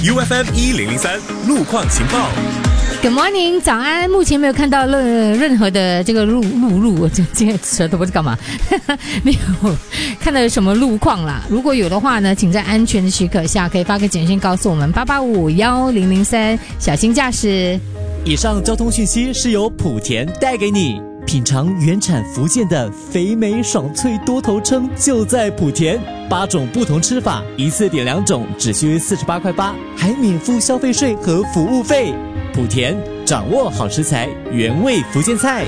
UFM 1003路况情报。 Good morning， 早安。目前没有看到任何的这个路，今天舌头不知干嘛，没有看到有什么路况啦。如果有的话呢，请在安全的许可下，可以发个简讯告诉我们8851003，小心驾驶。 以上交通讯息是由莆田带给你。品尝原产福建的肥美爽脆多头称就在莆田，8种不同吃法，一次点2种，只需48块8，还免付消费税和服务费。莆田掌握好食材，原味福建菜。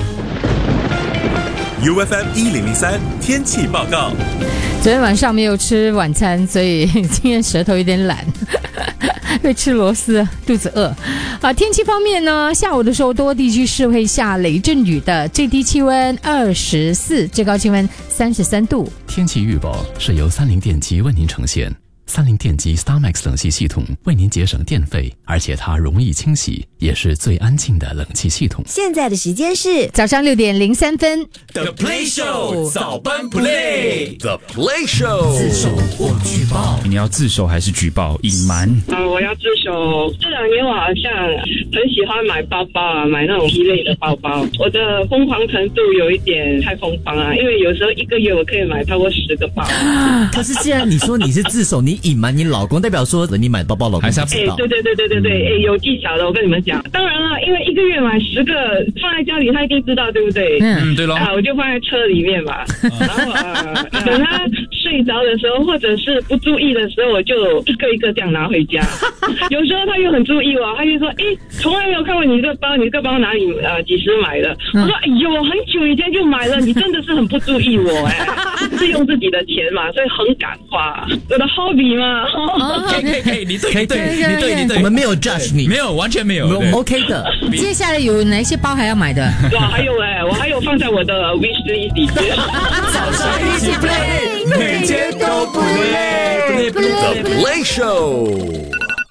UFM 1003天气报告。 昨天晚上没有吃晚餐，所以今天舌头有点懒。会吃螺丝，肚子饿。天气方面呢，下午的时候多地区是会下雷阵雨的，最低气温24，最高气温33度。 天气预报是由30电机为您呈现。30电机 StarMax 冷气系统为您节省电费，而且它容易清洗，也是最安静的冷气系统。 现在的时间是早上6点03分。 The Play Show 早班 Play The Play Show 自首或举报， 你要自首还是举报？隐瞒？ 我要自首。这2年我好像很喜欢买包包啊，买那种皮类的包包。我的疯狂程度有一点太疯狂啊，因为有时候1个月我可以买超过10个包。 可是既然你说你是自首，你隐瞒你老公，代表说你买包包老公不知道。 对，有技巧的，我跟你们讲。当然了，因为1个月买10个放在家里，他一定知道，对不对？ 对咯。 我就放在车里面吧。然后等他睡着的时候，或者是不注意的时候，我就一个一个这样拿回家。有时候他又很注意我，他就说：“从来没有看过你这个包，你这个包哪里几时买的？”我说：“哎呦，很久以前就买了，你真的是很不注意我是用自己的钱嘛，所以很敢花，我的 hobby 嘛。” 可以，你对， 我们没有 judge 你， 没有，完全没有， OK 的。 接下来有哪些包还要买的？ 哇，还有我还有放在我的 wish list 里面。 早上一起 play， 每天都不累。 The Play Show。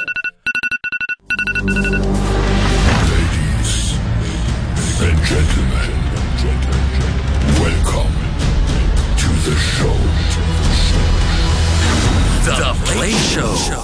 And gentlemen, welcome to the show. The Play Show。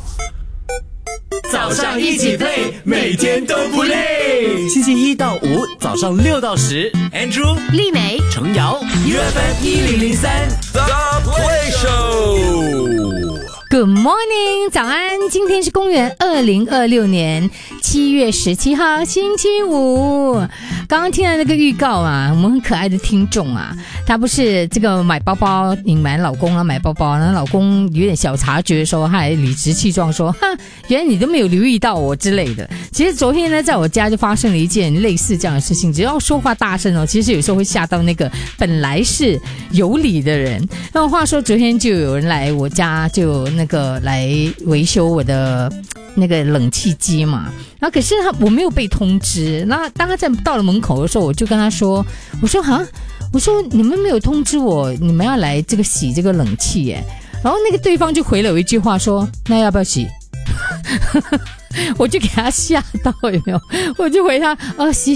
早上一起 play， 每天都不累。星期1到5早上6到10 ，Andrew、 丽美、 程瑶 ，UFM 1003 The Play Show。Good morning， 早安！今天是公元2026年7月17号，星期五。刚刚听了那个预告啊，我们很可爱的听众啊，他不是这个买包包隐瞒老公啊，买包包，然后老公有点小察觉的时候，他还理直气壮说：“哈，原来你都没有留意到我之类的。”其实昨天呢，在我家就发生了一件类似这样的事情，只要说话大声哦，其实有时候会吓到那个本来是有理的人。那话说，昨天就有人来我家，就那个来维修我的那个冷气机嘛，然后可是我没有被通知。那当他到了门口的时候，我就跟他说：“我说你们没有通知我，你们要来这个洗这个冷气耶。”然后那个对方就回了我一句话说：“那要不要洗？”我就给他吓到，有没有？我就回他：“洗。”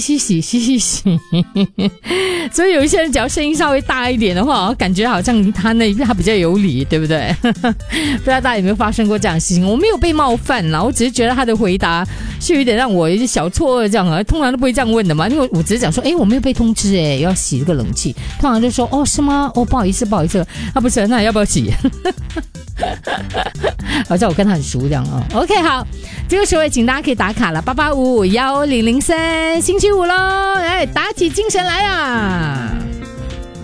所以有一些人只要声音稍微大一点的话，感觉好像他比较有理，对不对？不知道大家有没有发生过这样的事情？我没有被冒犯啦，我只是觉得他的回答是有点让我有些小错愕这样啊。通常都不会这样问的嘛，因为我只是讲说：“我没有被通知要洗这个冷气。”通常就说：“是吗？不好意思。”不是，那要不要洗？好像我跟他很熟这样哦。OK， 好，这个时候请大家可以打卡了，8851003，星期五咯，打起精神来啊！